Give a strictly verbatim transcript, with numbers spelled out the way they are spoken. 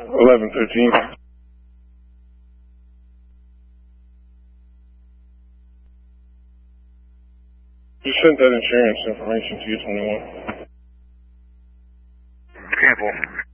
eleven thirteen. Just sent that insurance information to you, twenty-one. Careful.